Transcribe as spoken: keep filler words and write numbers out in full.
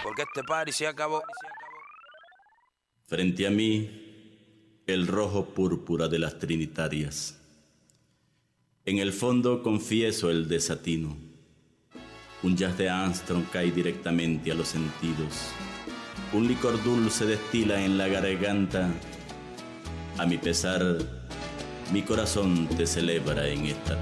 porque este party se acabó. Frente a mí, el rojo púrpura de las trinitarias. En el fondo confieso el desatino. Un jazz de Armstrong cae directamente a los sentidos. Un licor dulce destila en la garganta. A mi pesar, mi corazón te celebra en esta